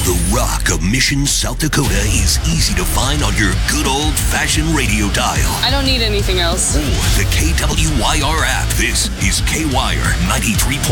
The Rock of Mission, South Dakota is easy to find on your good old-fashioned radio dial. I don't need anything else. Or the KWYR app. This is KWYR 93.